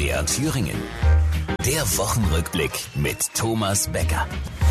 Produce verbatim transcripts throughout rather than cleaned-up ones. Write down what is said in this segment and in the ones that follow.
M D R Thüringen. Der Wochenrückblick mit Thomas Becker.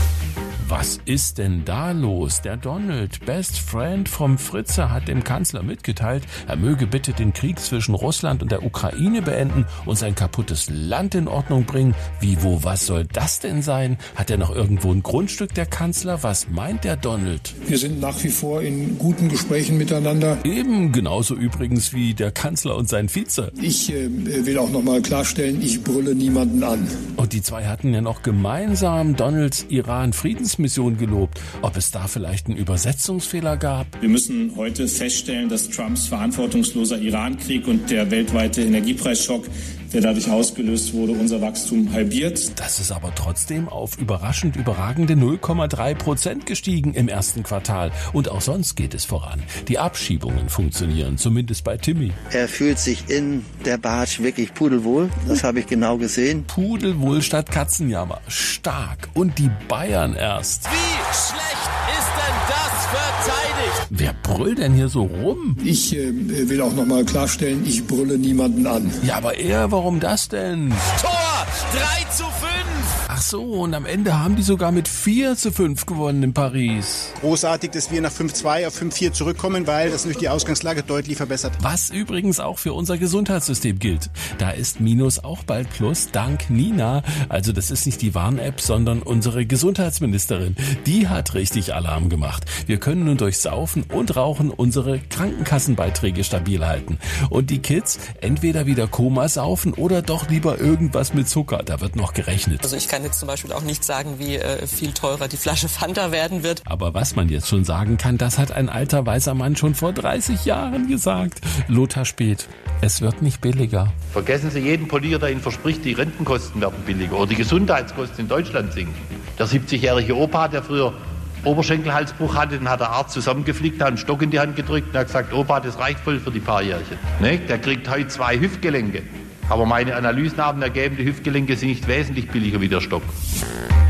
Was ist denn da los? Der Donald, Best Friend vom Fritze, hat dem Kanzler mitgeteilt, er möge bitte den Krieg zwischen Russland und der Ukraine beenden und sein kaputtes Land in Ordnung bringen. Wie, wo, was soll das denn sein? Hat er noch irgendwo ein Grundstück, der Kanzler? Was meint der Donald? Wir sind nach wie vor in guten Gesprächen miteinander. Eben, genauso übrigens wie der Kanzler und sein Vize. Ich äh, will auch noch mal klarstellen, ich brülle niemanden an. Und die zwei hatten ja noch gemeinsam Donalds Iran-Friedensmission gelobt. Ob es da vielleicht einen Übersetzungsfehler gab? Wir müssen heute feststellen, dass Trumps verantwortungsloser Irankrieg und der weltweite Energiepreisschock, der dadurch ausgelöst wurde, unser Wachstum halbiert. Das ist aber trotzdem auf überraschend überragende null Komma drei Prozent gestiegen im ersten Quartal. Und auch sonst geht es voran. Die Abschiebungen funktionieren, zumindest bei Timmy. Er fühlt sich in der Bartsch wirklich pudelwohl. Das habe ich genau gesehen. Pudelwohl statt Katzenjammer. Stark. Und die Bayern erst. Wie schlecht ist denn das verteidigt? Wer brüllt denn hier so rum? Ich äh, will auch noch mal klarstellen, ich brülle niemanden an. Ja, aber er, warum das denn? Tor! drei zu fünf! Ach so, und am Ende haben die sogar mit vier zu fünf gewonnen in Paris. Großartig, dass wir nach fünf zwei auf fünf vier zurückkommen, weil das natürlich die Ausgangslage deutlich verbessert. Was übrigens auch für unser Gesundheitssystem gilt. Da ist Minus auch bald Plus, dank Nina. Also das ist nicht die Warn-App, sondern unsere Gesundheitsministerin. Die hat richtig Alarm gemacht. Wir können nun durch Saufen und Rauchen unsere Krankenkassenbeiträge stabil halten. Und die Kids entweder wieder Koma saufen oder doch lieber irgendwas mit Zucker. Da wird noch gerechnet. Also ich kann jetzt zum Beispiel auch nicht sagen, wie äh, viel teurer die Flasche Fanta werden wird. Aber was man jetzt schon sagen kann, das hat ein alter weißer Mann schon vor dreißig Jahren gesagt. Lothar Späth. Es wird nicht billiger. Vergessen Sie jeden Politiker, der Ihnen verspricht, die Rentenkosten werden billiger oder die Gesundheitskosten in Deutschland sinken. Der siebzigjährige Opa, der früher Oberschenkelhalsbruch hatte, den hat der Arzt zusammengeflickt, hat einen Stock in die Hand gedrückt und hat gesagt, Opa, das reicht voll für die paar Jährchen. Ne? Der kriegt heute zwei Hüftgelenke. Aber meine Analysen haben ergeben, die Hüftgelenke sind nicht wesentlich billiger wie der Stock.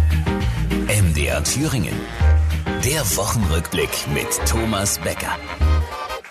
M D R Thüringen. Der Wochenrückblick mit Thomas Becker.